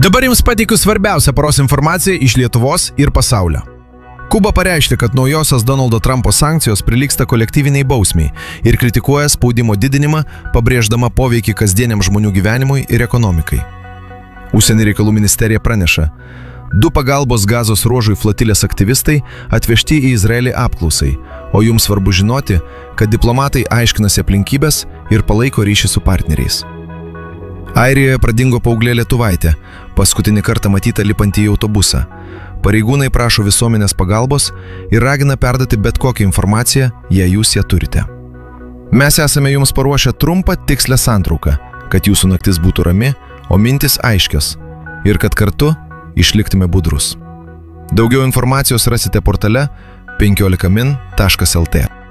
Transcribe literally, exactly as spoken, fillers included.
Dabar jums pateikiu svarbiausią paros informaciją iš Lietuvos ir pasaulio. Kuba pareiškė, kad naujosios Donaldo Trumpo sankcijos prilygsta kolektyviniai bausmiai ir kritikuoja spaudimo didinimą, pabrėždama poveikį kasdieniam žmonių gyvenimui ir ekonomikai. Užsienio reikalų ministerija praneša, du pagalbos Gazos ruožui flotilės aktyvistai atvežti į Izraelį apklausai, o jums svarbu žinoti, kad diplomatai aiškinasi aplinkybės ir palaiko ryšį su partneriais. Airijoje pradingo paauglė lietuvaitė, paskutinį kartą matyta lipantį į autobusą. Pareigūnai prašo visuomenės pagalbos ir ragina perduoti bet kokią informaciją, jei jūs ją turite. Mes esame jums paruošę trumpą tikslę santrauką, kad jūsų naktis būtų rami, o mintis aiškios ir kad kartu išliktume budrus. Daugiau informacijos rasite portale penkiolika min taškas lt.